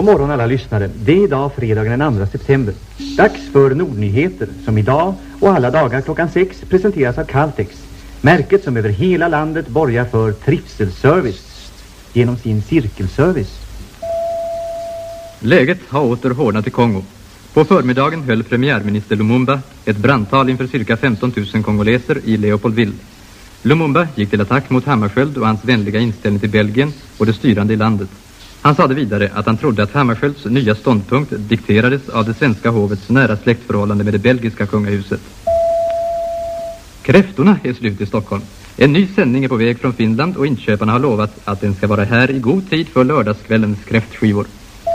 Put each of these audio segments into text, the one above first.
God morgon alla lyssnare. Det är idag fredagen den 2 september. Dags för Nordnyheter som idag och alla dagar klockan 6 presenteras av Caltex. Märket som över hela landet borgar för trivselservice genom sin cirkelservice. Läget har åter hårdnat i Kongo. På förmiddagen höll premiärminister Lumumba ett brandtal inför cirka 15 000 kongoleser i Leopoldville. Lumumba gick till attack mot Hammarskjöld och hans vänliga inställning till Belgien och det styrande i landet. Han sade vidare att han trodde att Hammarskjölds nya ståndpunkt dikterades av det svenska hovets nära släktförhållande med det belgiska kungahuset. Kräftorna är slut i Stockholm. En ny sändning är på väg från Finland och inköparna har lovat att den ska vara här i god tid för lördagskvällens kräftskivor.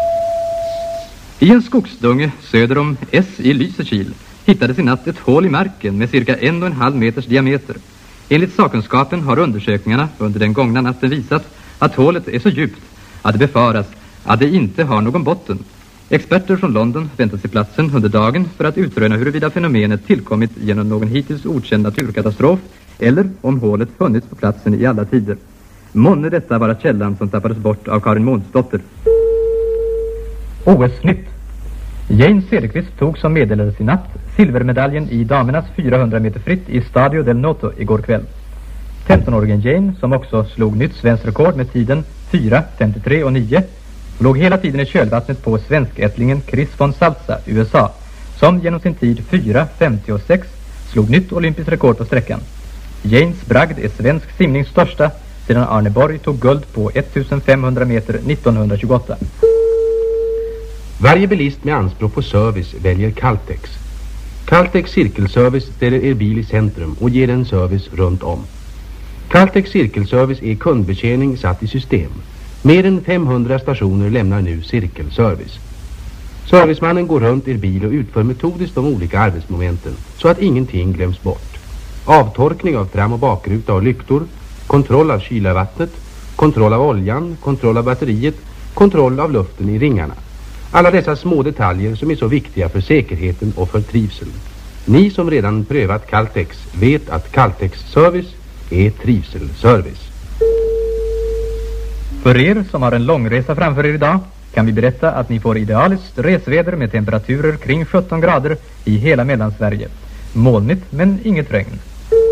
I en skogsdunge söder om S i Lysekil hittades i natt ett hål i marken med cirka 1,5 meters diameter. Enligt sakkunskapen har undersökningarna under den gångna natten visat att hålet är så djupt att det befaras att det inte har någon botten. Experter från London väntas i platsen under dagen för att utröna huruvida fenomenet tillkommit genom någon hittills okänd naturkatastrof eller om hålet funnits på platsen i alla tider. Månne detta vara källan som tappades bort av Karin Månsdotter. OS-nytt. Jane Cederqvist tog som meddelades i natt silvermedaljen i damernas 400 meter fritt i Stadio del Noto igår kväll. 15-åringen Jane, som också slog nytt svenskt rekord med tiden 4:53 och 9, låg hela tiden i kölvattnet på svenskättlingen Chris von Salza, USA, som genom sin tid 4:50 och 6 slog nytt olympiskt rekord på sträckan. Janes bragd är svensk simnings största sedan Arne Borg tog guld på 1500 meter 1928. Varje bilist med anspråk på service väljer Caltex. Caltex cirkelservice ställer er bil i centrum och ger en service runt om. Caltex cirkelservice är kundbetjäning satt i system. Mer än 500 stationer lämnar nu cirkelservice. Servicemannen går runt er bil och utför metodiskt de olika arbetsmomenten så att ingenting glöms bort. Avtorkning av fram- och bakruta och lyktor, kontroll av kylarvattnet, kontroll av oljan, kontroll av batteriet, kontroll av luften i ringarna. Alla dessa små detaljer som är så viktiga för säkerheten och för trivseln. Ni som redan prövat Caltex vet att Caltex service är trivselservice. För er som har en långresa framför er idag kan vi berätta att ni får idealiskt resväder med temperaturer kring 17 grader i hela Mellansverige. Molnigt men inget regn.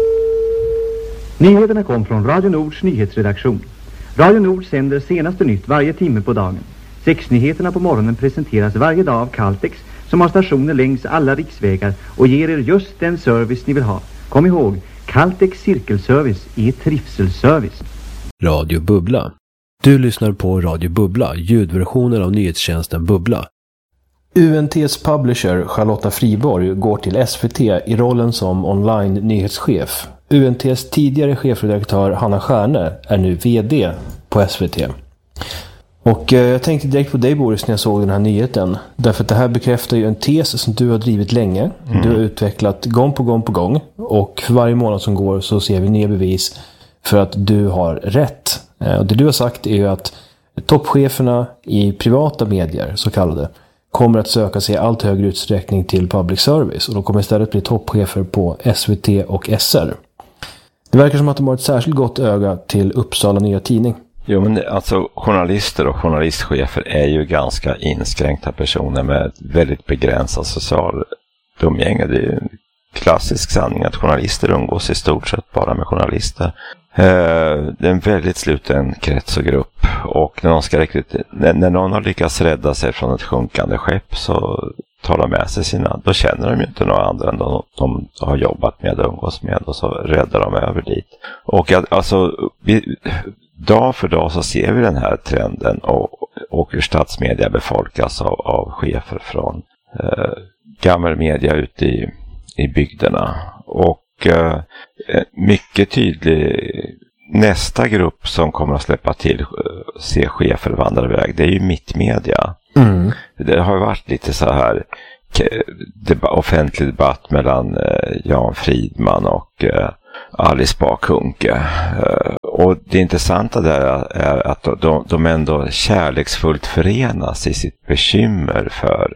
Nyheterna kom från Radio Nords nyhetsredaktion. Radio Nord sänder senaste nytt varje timme på dagen. 6-nyheterna på morgonen presenteras varje dag av Caltex som har stationer längs alla riksvägar och ger er just den service ni vill ha. Kom ihåg, Caltex cirkelservice är trivselservice. Radio Bubbla. Du lyssnar på Radio Bubbla, ljudversionen av nyhetstjänsten Bubbla. UNTs publisher Charlotta Friborg går till SVT i rollen som online-nyhetschef. UNTs tidigare chefredaktör Hanna Stjärne är nu vd på SVT. Och jag tänkte direkt på dig, Boris, när jag såg den här nyheten. Därför att det här bekräftar ju en tes som du har drivit länge. Du har utvecklat gång på gång. Och för varje månad som går så ser vi nya bevis för att du har rätt. Och det du har sagt är ju att toppcheferna i privata medier, så kallade, kommer att söka sig i allt högre utsträckning till public service. Och de kommer istället bli toppchefer på SVT och SR. Det verkar som att de har ett särskilt gott öga till Uppsala Nya Tidning. Jo, men alltså journalister och journalistchefer är ju ganska inskränkta personer med väldigt begränsad social umgänge. Det är ju en klassisk sanning att journalister umgås i stort sett bara med journalister. Det är en väldigt sluten krets och grupp, och när någon har lyckats rädda sig från ett sjunkande skepp så tar de med sig sina, då känner de ju inte några andra än de har jobbat med och umgås med, och så räddar de över dit. Och alltså dag för dag så ser vi den här trenden, och hur statsmedia befolkas av chefer från gammal media ute i bygderna. Och mycket tydlig, nästa grupp som kommer att släppa till se chefer vandra iväg, det är ju mittmedia. Det har varit lite så här offentlig debatt mellan Jan Fridman och Alice Bakunke. Och det intressanta där är att de ändå kärleksfullt förenas i sitt bekymmer för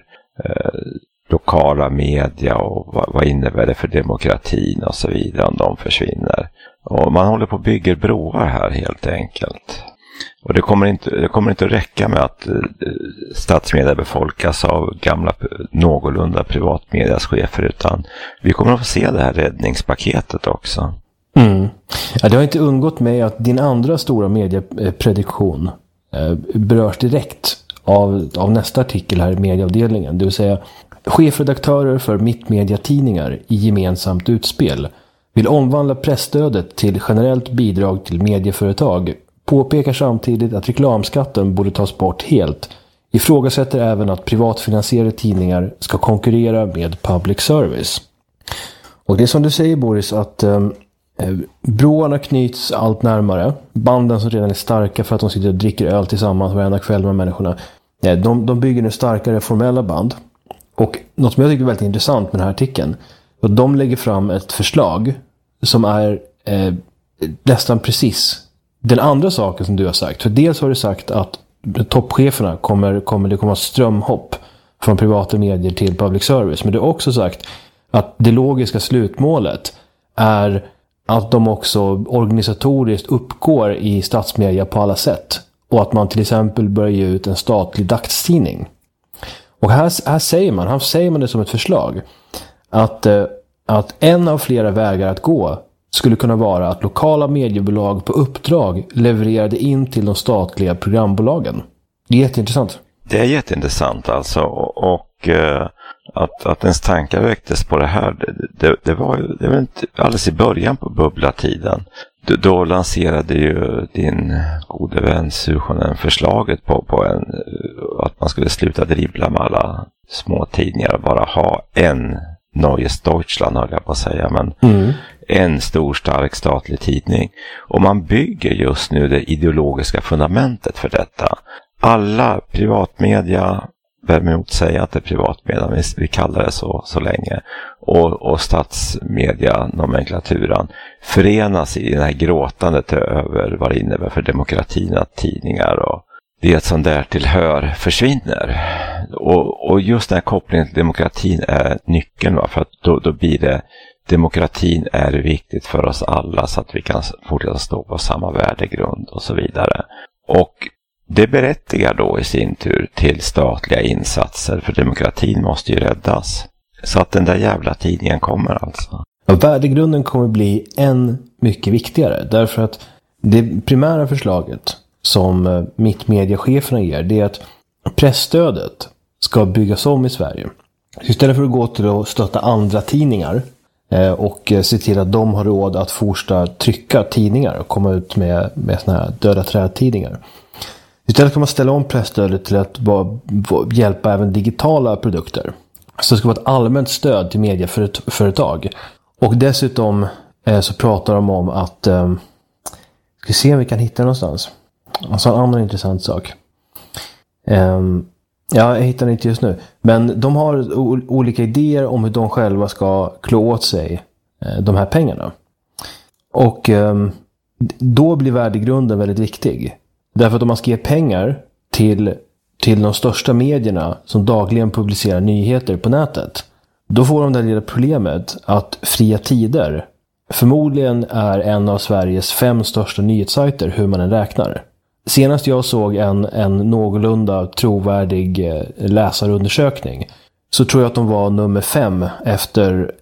lokala media och vad innebär det för demokratin och så vidare om de försvinner. Och man håller på att bygga broar här helt enkelt. Och det kommer inte att räcka med att statsmedia befolkas av gamla någorlunda privatmediaschefer, utan vi kommer att få se det här räddningspaketet också. Ja, det har inte undgått mig att din andra stora medieprediktion berörs direkt av nästa artikel här i medieavdelningen. Det vill säga, chefredaktörer för mittmediatidningar i gemensamt utspel vill omvandla pressstödet till generellt bidrag till medieföretag, påpekar samtidigt att reklamskatten borde tas bort helt, ifrågasätter även att privatfinansierade tidningar ska konkurrera med public service. Och det är som du säger, Boris, att broarna knyts allt närmare. Banden som redan är starka för att de sitter och dricker öl tillsammans varenda kväll med människorna, de bygger nu starkare formella band. Och något som jag tycker är väldigt intressant med den här artikeln, och de lägger fram ett förslag som är nästan precis den andra saken som du har sagt. För dels har du sagt att toppcheferna kommer strömhopp från privata medier till public service. Men du har också sagt att det logiska slutmålet är att de också organisatoriskt uppgår i statsmedia på alla sätt. Och att man till exempel börjar ge ut en statlig dagstidning. Och här säger man det som ett förslag. Att en av flera vägar att gå skulle kunna vara att lokala mediebolag på uppdrag levererade in till de statliga programbolagen. Det är jätteintressant. Det är jätteintressant alltså, och att ens tankar väcktes på det här, det var inte alldeles i början på bubblatiden. Då lanserade ju din gode vän Suhonen förslaget på att man skulle sluta dribbla med alla små tidningar och bara ha en Neues Deutschland, höll jag på att säga, men en stor stark statlig tidning. Och man bygger just nu det ideologiska fundamentet för detta. Alla privatmedia, vem emot säga att det är privatmedia, vi kallar det så länge, och statsmedia-nomenklaturan förenas i den här gråtandet över vad det innebär för demokratin att tidningar och det som där tillhör försvinner. Och just den här kopplingen till demokratin är nyckeln, va? För att då blir det, demokratin är viktigt för oss alla så att vi kan fortsätta stå på samma värdegrund och så vidare. Och det berättigar då i sin tur till statliga insatser, för demokratin måste ju räddas. Så att den där jävla tidningen kommer alltså. Ja, värdegrunden kommer bli än mycket viktigare, därför att det primära förslaget som mittmediacheferna ger, det är att pressstödet ska byggas om i Sverige. Istället för att gå till att stötta andra tidningar och se till att de har råd att fortsätta trycka tidningar och komma ut med såna här döda trädtidningar. Istället kan man ställa om pressstödet till att hjälpa även digitala produkter. Så det ska vara ett allmänt stöd till medieföretag. Och dessutom så pratar de om att ska se om vi kan hitta någonstans. Alltså en annan intressant sak. Jag hittar det inte just nu. Men de har olika idéer om hur de själva ska klå åt sig de här pengarna. Och då blir värdegrunden väldigt viktig. Därför att om man ska ge pengar till de största medierna som dagligen publicerar nyheter på nätet, då får de det lilla problemet att Fria Tider förmodligen är en av Sveriges 5 största nyhetssajter, hur man än räknar. Senast jag såg en någorlunda trovärdig läsarundersökning, så tror jag att de var nummer 5 eller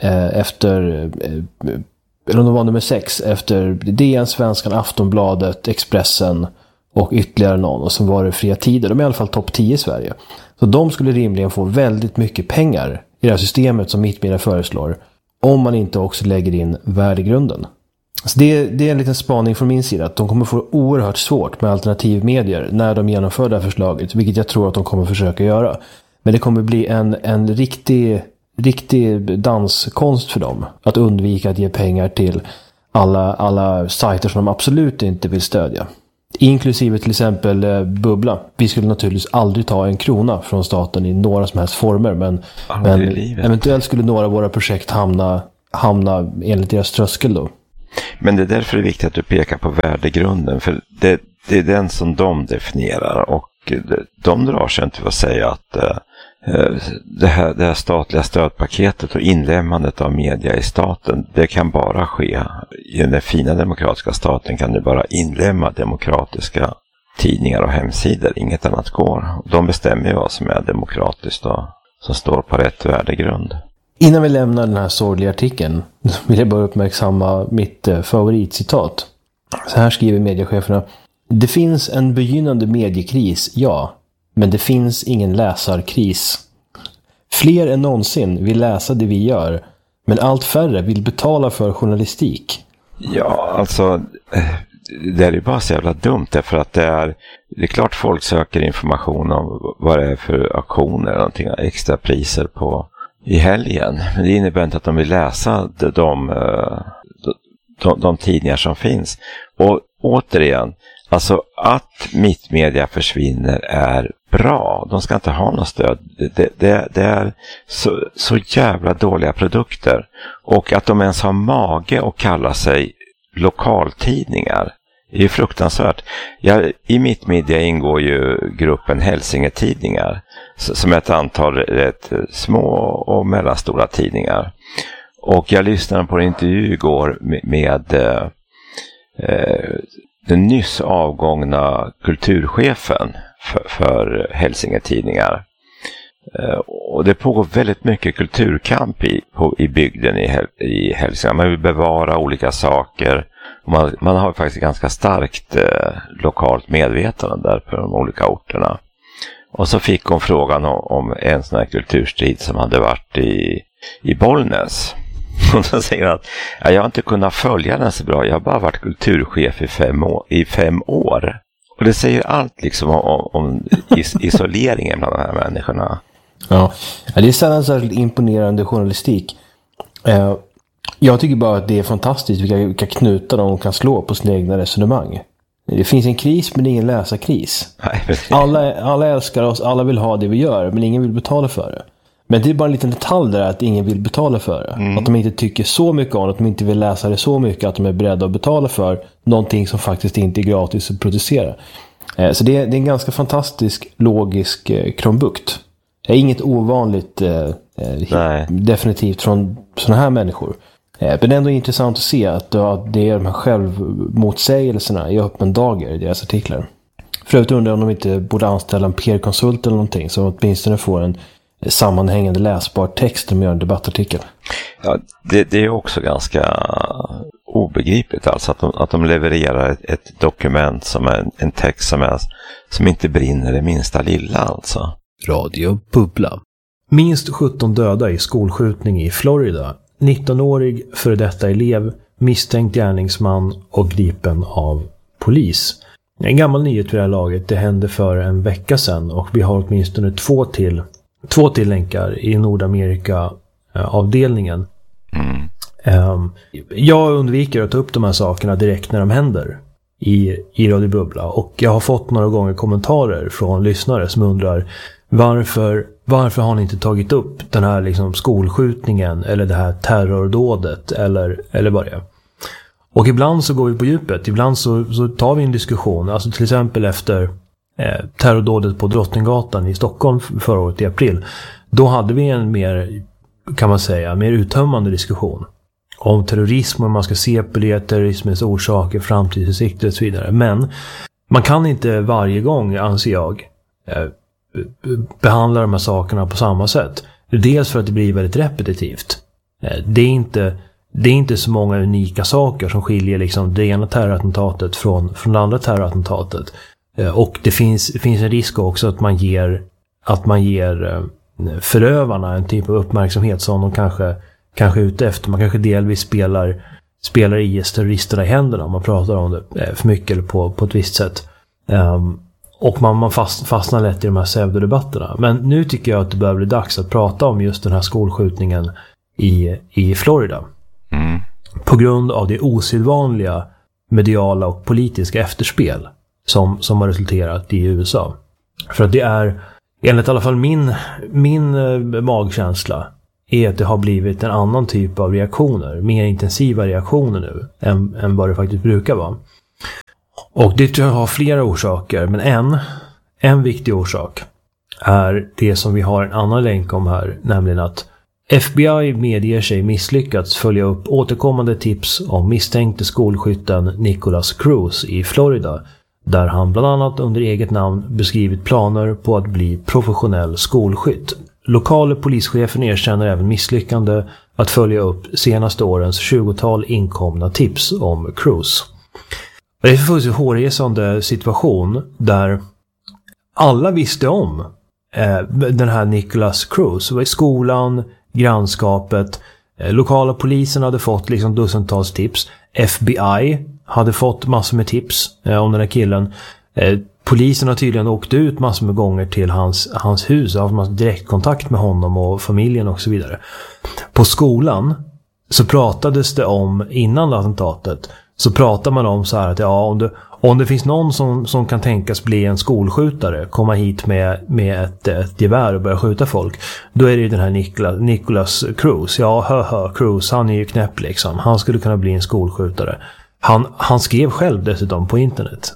om de var nummer 6 efter DN, Svenskan, Aftonbladet, Expressen och ytterligare någon, och sen var det Fria Tider. De är i alla fall topp 10 i Sverige. Så de skulle rimligen få väldigt mycket pengar i det här systemet som Mittmedia föreslår, om man inte också lägger in värdegrunden. Så det är en liten spaning från min sida, att de kommer få oerhört svårt med alternativmedier när de genomför det här förslaget, vilket jag tror att de kommer försöka göra. Men det kommer bli en riktig danskonst för dem att undvika att ge pengar till alla sajter som de absolut inte vill stödja. Inklusive till exempel Bubbla. Vi skulle naturligtvis aldrig ta en krona från staten i några som helst former, men eventuellt skulle några av våra projekt hamna enligt deras tröskel då. Men det är därför det är viktigt att du pekar på värdegrunden, för det är den som de definierar, och de drar sig inte för att säga det här statliga stödpaketet och inlämmandet av media i staten, det kan bara ske i den fina demokratiska staten, kan du bara inlämna demokratiska tidningar och hemsidor, inget annat går. De bestämmer ju vad som är demokratiskt och som står på rätt värdegrund. Innan vi lämnar den här sorgliga artikeln vill jag bara uppmärksamma mitt favoritcitat. Så här skriver mediecheferna: det finns en begynnande mediekris, ja, men det finns ingen läsarkris. Fler än någonsin vill läsa det vi gör, men allt färre vill betala för journalistik. Ja, alltså det är ju bara så jävla dumt, därför att det är klart folk söker information om vad det är för auktioner eller någonting, extra priser på i helgen. Men det innebär inte att de vill läsa de tidningar som finns. Och återigen, alltså att mittmedia försvinner är bra. De ska inte ha något stöd. Det är så jävla dåliga produkter. Och att de ens har mage att kalla sig lokaltidningar är ju fruktansvärt. I mittmedia ingår ju gruppen Hälsingetidningar, som är ett antal rätt små och mellanstora tidningar. Och jag lyssnade på en intervju igår med den nyss avgångna kulturchefen för Hälsingetidningar. Och det pågår väldigt mycket kulturkamp i bygden i Hälsingland. Man vill bevara olika saker. Man har faktiskt ganska starkt lokalt medvetande där på de olika orterna. Och så fick hon frågan om en sån här kulturstrid som hade varit i Bollnäs. Och så säger han att jag har inte kunnat följa den så bra. Jag har bara varit kulturchef i 5 år. Och det säger allt liksom om isoleringen bland de här människorna. Ja, det är sällan särskilt imponerande journalistik. Jag tycker bara att det är fantastiskt vilka knutar de kan slå på sina egna resonemang. Det finns en kris, men det är ingen läsarkris. Alla älskar oss, alla vill ha det vi gör, men ingen vill betala för det. Men det är bara en liten detalj där att ingen vill betala för det. Att de inte tycker så mycket om det, att de inte vill läsa det så mycket att de är beredda att betala för någonting som faktiskt inte är gratis att producera. Så det är en ganska fantastisk, logisk krumbukt. Det är inget ovanligt definitivt från sådana här människor. Men det är ändå intressant att se att det är de här självmotsägelserna i öppen dager i deras artiklar. Förut undrar jag om de inte borde anställa en PR-konsult eller någonting som åtminstone får en sammanhängande läsbar text om gör en debattartikel. Ja, det är också ganska obegripligt alltså att de levererar ett dokument som är en text som inte brinner det minsta lilla alltså. Radio Bubbla. Minst 17 döda i skolskjutning i Florida. 19-årig före detta elev, misstänkt gärningsman och gripen av polis. En gammal nyhet för det här laget, det hände för en vecka sedan och vi har åtminstone två till länkar i Nordamerika-avdelningen. Jag undviker att ta upp de här sakerna direkt när de händer i Radio Bubbla, och jag har fått några gånger kommentarer från lyssnare som undrar varför har ni inte tagit upp den här liksom skolskjutningen eller det här terrordådet eller vad det är. Och ibland så går vi på djupet, ibland så tar vi en diskussion, alltså till exempel efter terrordådet på Drottninggatan i Stockholm förra året i april. Då hade vi en mer, kan man säga, mer uttömmande diskussion om terrorism och hur man ska se på det, terrorismens orsaker, framtidsutsikter och så vidare. Men man kan inte varje gång, anser jag, behandla de här sakerna på samma sätt. Dels för att det blir väldigt repetitivt. Det är inte så många unika saker som skiljer liksom det ena terrorattentatet från det andra terrorattentatet. Och det finns en risk också att man ger förövarna en typ av uppmärksamhet som de kanske är ute efter. Man kanske delvis spelar IS-terroristerna i händerna om man pratar om det för mycket eller på ett visst sätt. Och man fastnar lätt i de här pseudodebatterna. Men nu tycker jag att det börjar bli dags att prata om just den här skolskjutningen i Florida. På grund av det osedvanliga mediala och politiska efterspel som har resulterat i USA. För att det är, enligt i alla fall min magkänsla, är att det har blivit en annan typ av reaktioner, mer intensiva reaktioner nu än vad det faktiskt brukar vara. Och det tror jag har flera orsaker, men en viktig orsak är det som vi har en annan länk om här, nämligen att FBI medger sig misslyckats följa upp återkommande tips om misstänkte skolskytten Nicholas Cruz i Florida, där han bland annat under eget namn beskrivit planer på att bli professionell skolskytt. Lokala polischefen erkänner även misslyckande att följa upp senaste årens 20-tal inkomna tips om Cruz. Det är en fullständigt hårresande situation där alla visste om den här Nicholas Cruz. Det var i skolan, grannskapet, lokala polisen hade fått liksom dussintals tips. FBI hade fått massor med tips om den här killen. Polisen har tydligen åkt ut massor med gånger till hans hus och haft massor direktkontakt med honom och familjen och så vidare. På skolan så pratades det om, innan attentatet, så pratar man om så här att ja, om det finns någon som kan tänkas bli en skolskjutare, komma hit med ett gevär och börja skjuta folk, då är det ju den här Nicholas Cruz. Ja, Cruz, han är ju knäpp liksom. Han skulle kunna bli en skolskjutare. Han skrev själv dessutom på internet.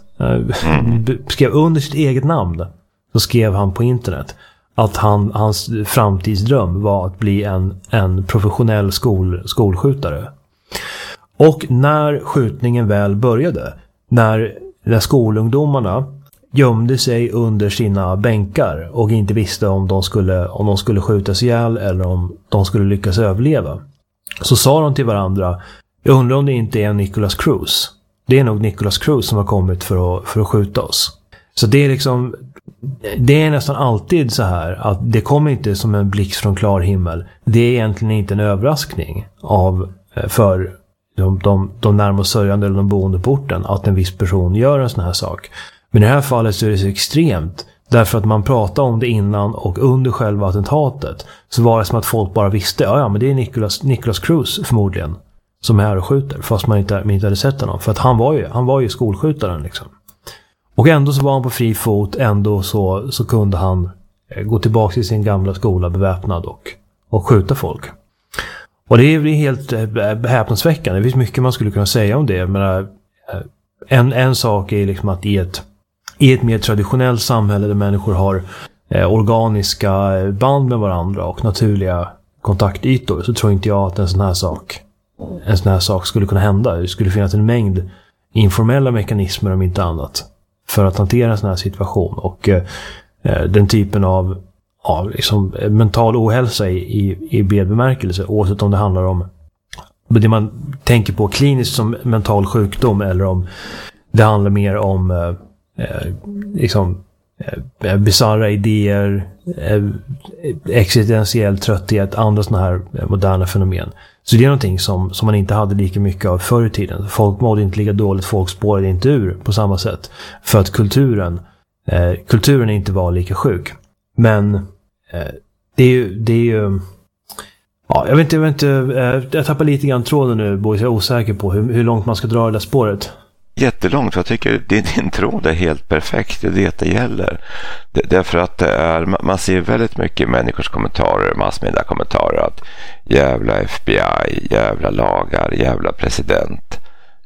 Skrev under sitt eget namn. Så skrev han på internet att hans framtidsdröm var att bli en professionell skolskjutare. Och när skjutningen väl började, när skolungdomarna gömde sig under sina bänkar och inte visste om de skulle skjutas ihjäl eller om de skulle lyckas överleva, så sa de till varandra: jag undrar om det inte är Nicholas Cruz. Det är nog Nicholas Cruz som har kommit för att skjuta oss. Så det är liksom, det är nästan alltid så här att det kommer inte som en blixt från klar himmel. Det är egentligen inte en överraskning för de närmast sörjande eller de boende på orten att en viss person gör en sån här sak. Men i det här fallet så är det så extremt, därför att man pratade om det innan och under själva attentatet så var det som att folk bara visste, ja men det är Nicholas Cruz förmodligen som är här och skjuter, fast man inte hade sett honom, för att han var ju skolskjutaren liksom. Och ändå så var han på fri fot, ändå så kunde han gå tillbaka till sin gamla skola beväpnad och skjuta folk. Och det är helt häpnadsväckande. Det finns mycket man skulle kunna säga om det. Men en sak är liksom att i ett mer traditionellt samhälle där människor har organiska band med varandra och naturliga kontaktytor, så tror inte jag att en sån här sak skulle kunna hända. Det skulle finnas en mängd informella mekanismer om inte annat för att hantera en sån här situation. Och den typen av liksom mental ohälsa i bred bemärkelse, oavsett om det handlar om det man tänker på kliniskt som mental sjukdom eller om det handlar mer om bizarra idéer, existentiell trötthet, andra såna här moderna fenomen. Så det är någonting som man inte hade lika mycket av förr i tiden. Folk mådde inte lika dåligt, folk spårade inte ur på samma sätt. För att kulturen inte var lika sjuk. Men det är ju ja, jag vet inte, jag tappar lite grann tråden nu, Boris. Jag är osäker på hur långt man ska dra det där spåret. Jättelångt. Jag tycker din tråd är helt perfekt. Det är det gäller. Därför att man ser väldigt mycket människors kommentarer, massmedia-kommentarer, att jävla FBI, jävla lagar, jävla president.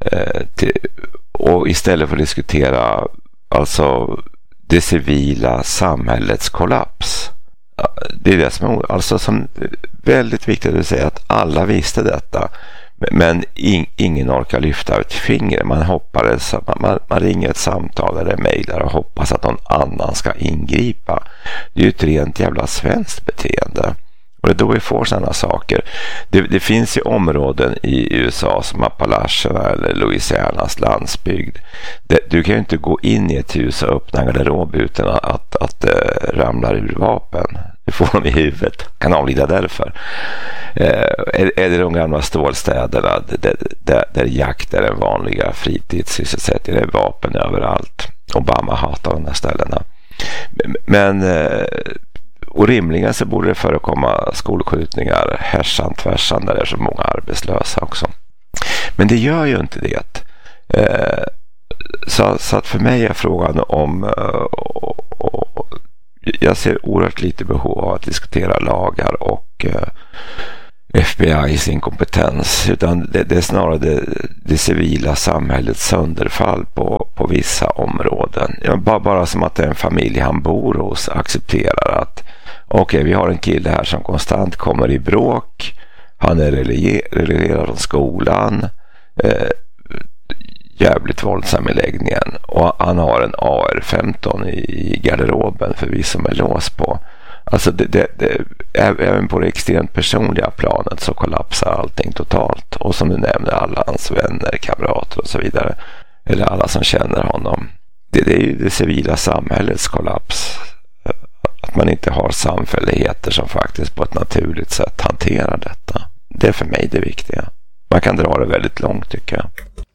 Och istället för att diskutera alltså det civila samhällets kollaps. Det är det som är alltså som väldigt viktigt att säga, att alla visste detta. Men ingen orkar lyfta ett finger. Man ringer ett samtal eller mejlar och hoppas att någon annan ska ingripa. Det är ju ett rent jävla svenskt beteende. Och det är då vi får sådana saker. Det finns ju områden i USA som Appalacherna eller Louisianas landsbygd. Du kan ju inte gå in i ett hus och öppna en garderob utan att ramlar ur vapen. Du får dem i huvudet. Kan avlida därför. Är det de gamla stålstäderna där jakt är den vanliga fritidssysselsättningen, är vapen överallt. Obama hatar de där ställena. Men och rimligen så borde det förekomma skolskjutningar härsan tvärsan där det är så många arbetslösa också. Men det gör ju inte det. Så att för mig är frågan om jag ser oerhört lite behov av att diskutera lagar och FBI:s inkompetens, utan det är snarare det civila samhällets sönderfall på vissa områden. Bara som att en familj han bor hos accepterar att okej, vi har en kille här som konstant kommer i bråk, han är relegerad från skolan, jävligt våldsam i läggningen, och han har en AR-15 i garderoben för vi som är lås på. Alltså även på det extremt personliga planet så kollapsar allting totalt. Och som du nämnde, alla hans vänner, kamrater och så vidare, eller alla som känner honom. Det är ju det civila samhällets kollaps. Att man inte har samfälligheter som faktiskt på ett naturligt sätt hanterar detta. Det är för mig det viktiga. Man kan dra det väldigt långt, tycker jag.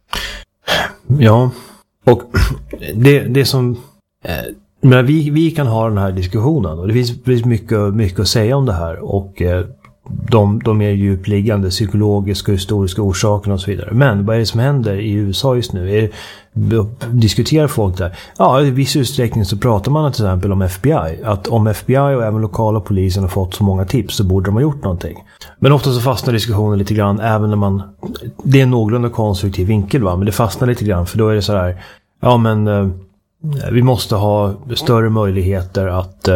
Ja, och det som... Men vi kan ha den här diskussionen, och det finns mycket att säga om det här, och de är djupliggande psykologiska och historiska orsakerna och så vidare. Men vad är det som händer i USA just nu? Diskuterar folk där? Ja, i viss utsträckning så pratar man till exempel om FBI. Att om FBI och även lokala polisen har fått så många tips så borde de ha gjort någonting. Men ofta så fastnar diskussionen lite grann, även när det är en någorlunda konstruktiv vinkel, va? Men det fastnar lite grann, för då är det så här, ja men... vi måste ha större möjligheter att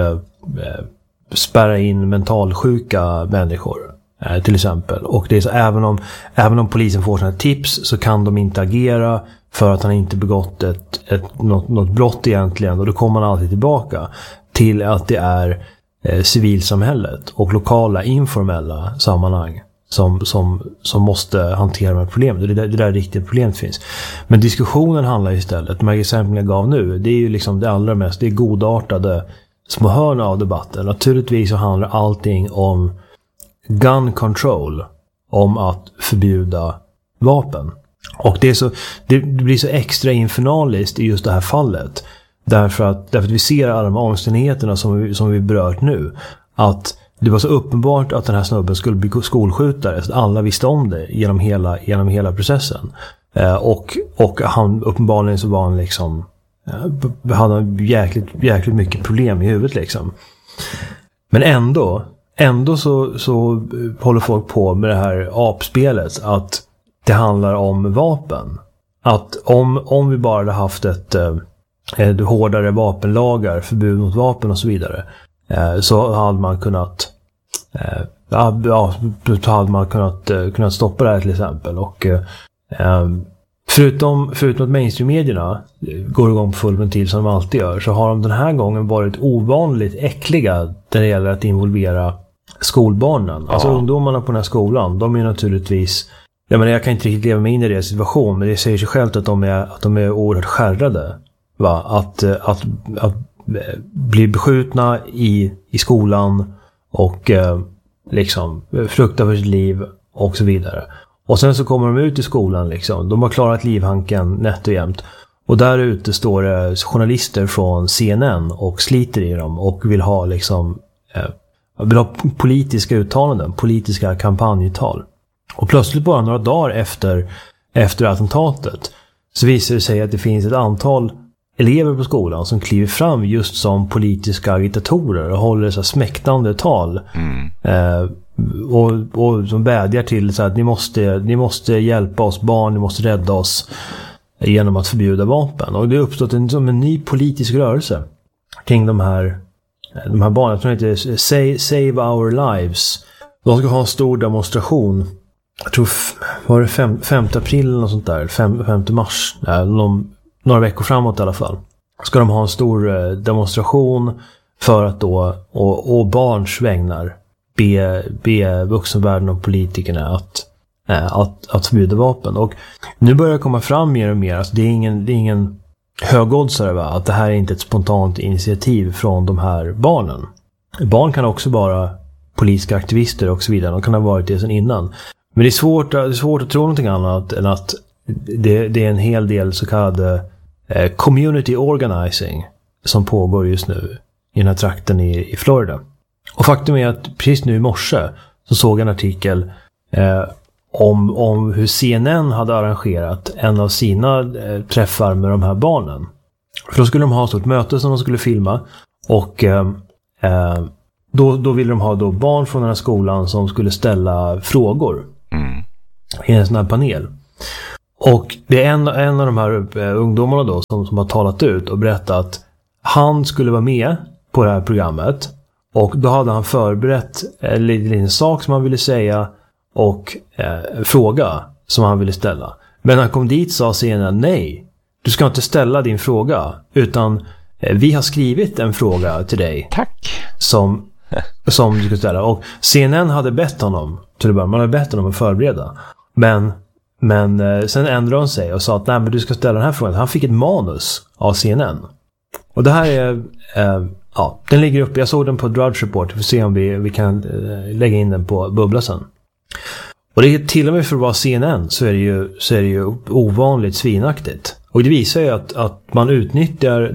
spärra in mentalsjuka människor, till exempel. Och det är så, även om polisen får sådana tips så kan de inte agera för att han inte begått något brott egentligen. Och då kommer man alltid tillbaka till att det är civilsamhället och lokala informella sammanhang som måste hantera de här problemen. Det där riktigt problemet finns. Men diskussionen handlar istället, de här exemplen jag gav nu, det är ju liksom det allra mest, det är godartade små hörn av debatten. Naturligtvis så handlar allting om gun control, om att förbjuda vapen. Och det blir så extra infernaliskt i just det här fallet. Därför att vi ser alla de omständigheterna som vi berört nu. Att det var så uppenbart att den här snubben skulle bli skolskjutare, så alla visste om det genom hela processen. Och han uppenbarligen så var han liksom, hade jäkligt mycket problem i huvudet liksom. Men ändå så håller folk på med det här apspelet att det handlar om vapen. Att om vi bara hade haft ett hårdare vapenlagar, förbud mot vapen och så vidare, så hade man kunnat kunnat stoppa det här till exempel. Och förutom att mainstream-medierna går igång på full ventil som de alltid gör, så har de den här gången varit ovanligt äckliga när det gäller att involvera skolbarnen. Alltså ungdomarna på den här skolan, de är naturligtvis, jag kan inte riktigt leva mig in i deras situation, men det säger sig självt att de är oerhört skärrade, va? Att bli beskjutna i skolan och liksom frukta för sitt liv och så vidare. Och sen så kommer de ut i skolan liksom. De har klarat livhanken nätt och jämnt. Och där ute står det journalister från CNN och sliter i dem och vill ha liksom vill ha politiska uttalanden, politiska kampanjtal. Och plötsligt bara några dagar efter attentatet så visar det sig att det finns ett antal elever på skolan som kliver fram just som politiska agitatorer och håller så smäktande tal. Och som vädjar till så att ni måste hjälpa oss barn, ni måste rädda oss genom att förbjuda vapen. Och det har uppstått en ny politisk rörelse kring de här barnen. Jag tror det heter Save Our Lives. De ska ha en stor demonstration. Jag tror var det 5 april eller något sånt där, 5 mars, några veckor framåt i alla fall, ska de ha en stor demonstration för att då, och barns vägnar, be vuxenvärlden och politikerna att förbjuda vapen. Och nu börjar det komma fram mer och mer, alltså det är ingen högoddsare, va? Att det här är inte ett spontant initiativ från de här barnen. Barn kan också vara politiska aktivister och så vidare, de kan ha varit det sedan innan. Men det är svårt att tro någonting annat än att det är en hel del så kallade community organizing som pågår just nu i den här trakten i Florida. Och faktum är att precis nu i morse så såg jag en artikel om hur CNN hade arrangerat en av sina träffar med de här barnen. För då skulle de ha ett stort möte som de skulle filma, och då ville de ha då barn från den här skolan som skulle ställa frågor i en sån här panel. Och det är en av de här ungdomarna då som har talat ut och berättat att han skulle vara med på det här programmet. Och då hade han förberett en sak som han ville säga och fråga som han ville ställa. Men när han kom dit sa CNN: nej, du ska inte ställa din fråga, utan vi har skrivit en fråga till dig. Tack. Som du ska ställa. Och CNN hade bett honom till att börja. Man hade bett honom att förbereda. Men sen ändrade hon sig och sa att nej, men du ska ställa den här frågan. Han fick ett manus av CNN. Och det här är den ligger uppe. Jag såg den på Drudge Report. Vi får se om vi kan lägga in den på Bubbla sen. Och det är till och med för att vara CNN så är det ju ovanligt svinaktigt. Och det visar ju att man utnyttjar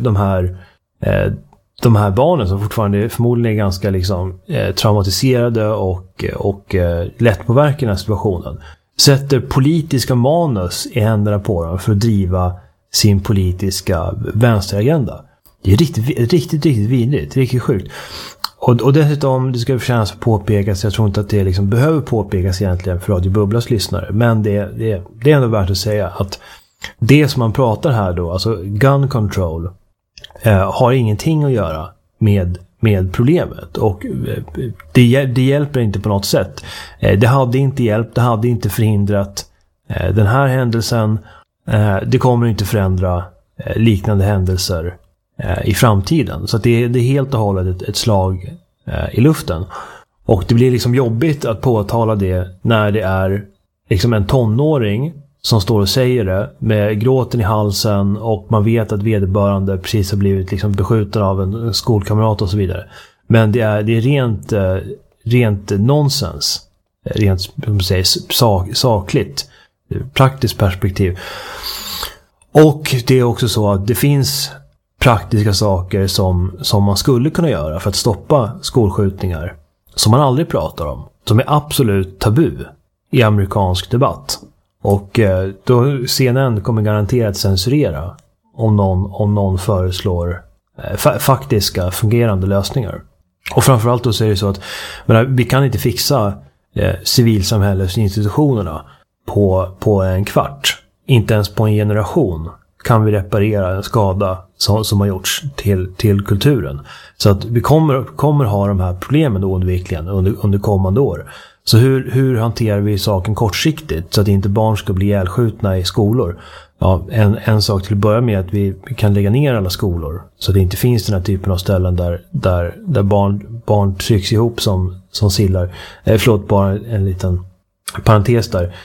de här barnen som fortfarande förmodligen är ganska liksom traumatiserade och lättpåverkade i den här situationen. Sätter politiska manus i händerna på dem för att driva sin politiska vänsteragenda. Det är riktigt vidrigt, riktigt sjukt. Och dessutom, det ska förtjänas att påpekas, jag tror inte att det liksom behöver påpekas egentligen för Radio Bubblas lyssnare, men det är ändå värt att säga att det som man pratar här då, alltså gun control, har ingenting att göra med problemet. Och det hjälper inte på något sätt. Det hade inte hjälpt, det hade inte förhindrat den här händelsen. Det kommer inte förändra liknande händelser i framtiden. Så att det är helt och hållet ett slag i luften. Och det blir liksom jobbigt att påtala det när det är liksom en tonåring som står och säger det med gråten i halsen, och man vet att vederbörande precis har blivit liksom beskjuten av en skolkamrat och så vidare. Men det är rent nonsens. Rent sakligt. Praktiskt perspektiv. Och det är också så att det finns praktiska saker som man skulle kunna göra för att stoppa skolskjutningar som man aldrig pratar om. Som är absolut tabu i amerikansk debatt. Och då CNN kommer garanterat censurera om någon föreslår faktiska fungerande lösningar. Och framförallt då så är det så att vi kan inte fixa civilsamhällesinstitutionerna på en kvart. Inte ens på en generation kan vi reparera en skada som har gjorts till kulturen. Så att vi kommer ha de här problemen då oundvikligen under kommande år. Så hur hanterar vi saken kortsiktigt så att inte barn ska bli ihjälskjutna i skolor? Ja, en sak till att börja med att vi kan lägga ner alla skolor så att det inte finns den här typen av ställen där barn trycks ihop som sillar. Förlåt, bara en liten parentes där.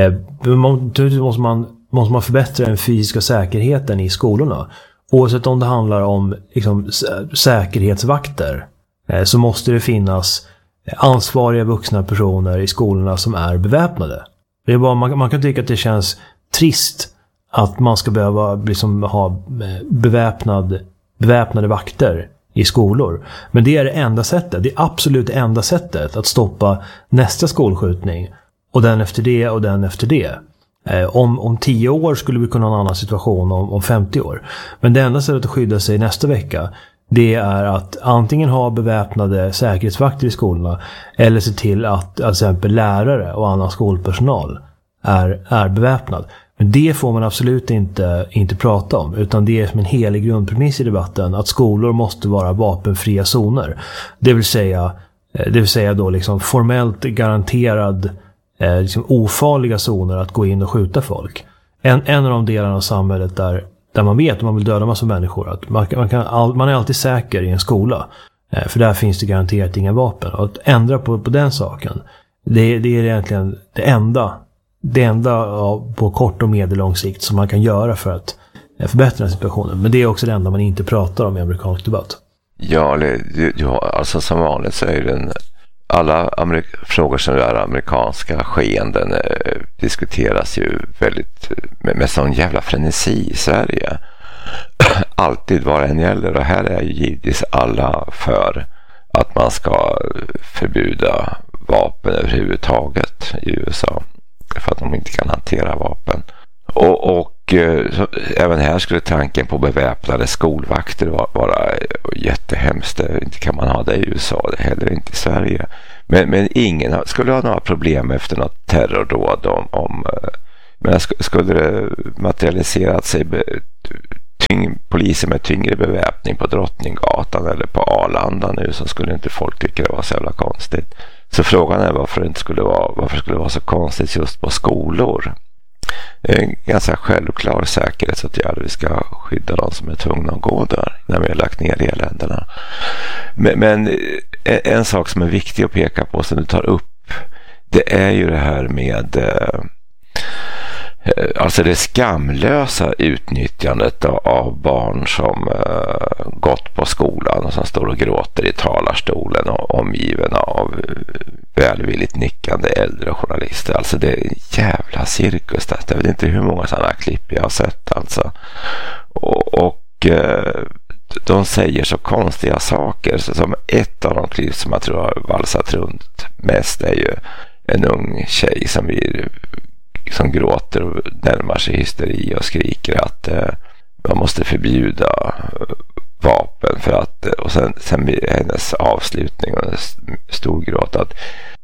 Måste man förbättra den fysiska säkerheten i skolorna. Oavsett om det handlar om liksom, säkerhetsvakter, så måste det finnas ansvariga vuxna personer i skolorna som är beväpnade. Det är bara, man kan tycka att det känns trist att man ska behöva liksom ha beväpnade vakter i skolor. Men det är det enda sättet, det är absolut det enda sättet att stoppa nästa skolskjutning. Och den efter det och den efter det. Om 10 år skulle vi kunna ha en annan situation om 50 år. Men det enda sättet att skydda sig nästa vecka, det är att antingen ha beväpnade säkerhetsvakter i skolorna eller se till att till exempel lärare och annan skolpersonal är beväpnad. Men det får man absolut inte prata om, utan det är som en helig grundpremiss i debatten att skolor måste vara vapenfria zoner. Det vill säga då liksom formellt garanterad liksom ofarliga zoner att gå in och skjuta folk. En av de delarna av samhället där man vet om man vill döda massa människor, att man är alltid säker i en skola, för där finns det garanterat inga vapen. Och att ändra på den saken, det är egentligen det enda på kort och medellång sikt som man kan göra för att förbättra situationen. Men det är också det enda man inte pratar om i amerikansk debatt. Ja, alltså som vanligt så är det alla frågor som rör amerikanska skeenden diskuteras ju väldigt med sån jävla frenesi i Sverige. Alltid vad en gäller, och här är ju givetvis alla för att man ska förbjuda vapen överhuvudtaget i USA för att de inte kan hantera vapen. Och så, även här skulle tanken på beväpnade skolvakter vara jättehemskt. hemskt. Inte kan man ha det i USA, det heller inte i Sverige. Men ingen skulle ha några problem efter något terrordåd men skulle det materialiserat sig poliser med tyngre beväpning på Drottninggatan eller på Arlanda nu, så skulle inte folk tycka det var så jävla konstigt. Så frågan är varför det skulle vara så konstigt just på skolor. Det är en ganska självklar säkerhetsåtgärd. Vi ska skydda de som är tvungna att gå där när vi har lagt ner eländerna. Men en sak som är viktig att peka på som du tar upp, det är ju det här med alltså det skamlösa utnyttjandet av barn som gått på skolan och som står och gråter i talarstolen och omgiven av välvilligt nickande äldre journalister. Alltså det är en jävla cirkus där. Jag vet inte hur många sådana klipp jag har sett alltså. Och de säger så konstiga saker. Så som ett av de klipp som jag tror har valsat runt mest är ju en ung tjej som gråter och närmar sig hysteri och skriker att man måste förbjuda vapen för att, och sen blir hennes avslutning och en stor gråt att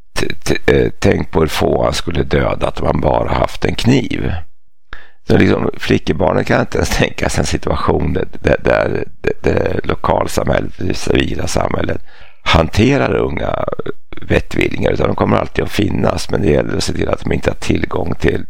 tänk på hur få han skulle döda att man bara haft en kniv. Så liksom, flickebarnen kan inte ens tänka sig en situation där det lokalsamhället, det civila samhället hanterar unga vettvillingar, utan de kommer alltid att finnas, men det gäller att se till att de inte har tillgång till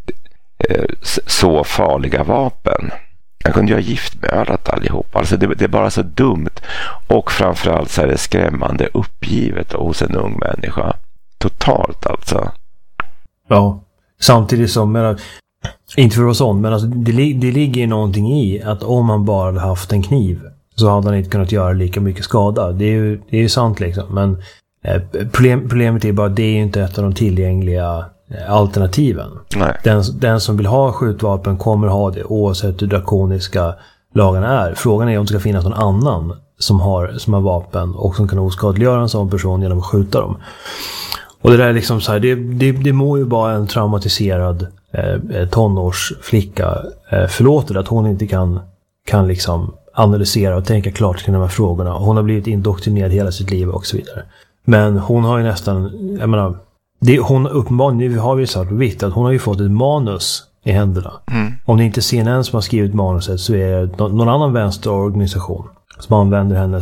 så farliga vapen. Jag kunde ju ha giftmördat allihop. Alltså det är bara så dumt, och framförallt så är det skrämmande uppgivet hos en ung människa. Totalt alltså. Ja, samtidigt som inte för att vara sån, men alltså, det ligger ju någonting i att om man bara hade haft en kniv så hade han inte kunnat göra lika mycket skada. Det är ju sant liksom. Men problemet är bara att det är ju inte ett av de tillgängliga alternativen. Nej. Den som vill ha skjutvapen kommer ha det oavsett hur drakoniska lagarna är. Frågan är om det ska finnas någon annan som har vapen och som kan oskadliggöra en sån person genom att skjuta dem. Och det där är liksom så här, det må ju bara en traumatiserad tonårsflicka förlåta att hon inte kan liksom analysera och tänka klart kring de här frågorna. Hon har blivit indoktrinerad hela sitt liv och så vidare. Men hon har ju nästan, jag menar, hon uppenbarligen, nu har vi sagt vitt att hon har ju fått ett manus i händerna. Mm. Om det inte är CNN som har skrivit manuset så är det någon annan vänsterorganisation som använder henne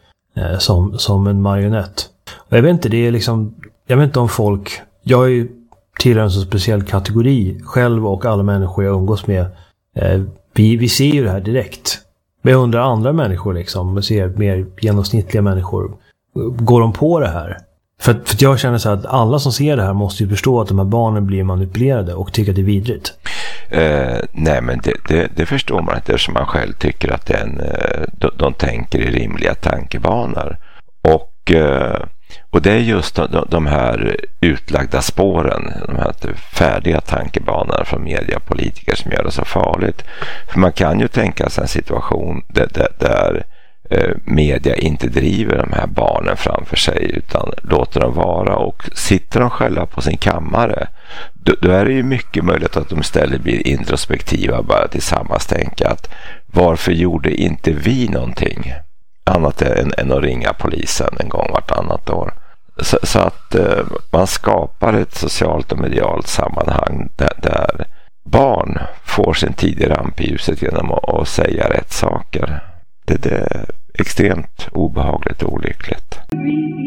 som en marionett. Och jag vet inte, det är liksom, jag vet inte om folk, jag är ju tillhör en så speciell kategori själv och alla människor jag umgås med, vi ser ju det här direkt. Men jag undrar andra människor liksom, man ser mer genomsnittliga människor, går de på det här? För att jag känner så att alla som ser det här måste ju förstå att de här barnen blir manipulerade och tycker att det är vidrigt. Nej, men det förstår man inte, eftersom man själv tycker att de tänker i rimliga tankebanor. Och det är just de här utlagda spåren, de här färdiga tankebanorna från mediepolitiker som gör det så farligt. För man kan ju tänka sig en situation där media inte driver de här barnen framför sig utan låter dem vara, och sitter de själva på sin kammare, då är det ju mycket möjligt att de istället blir introspektiva, bara tillsammans tänka att varför gjorde inte vi någonting annat än att ringa polisen en gång vartannat år. Så att man skapar ett socialt och medialt sammanhang där barn får sin tid i rampljuset genom att säga rätt saker. Det är extremt obehagligt och olyckligt.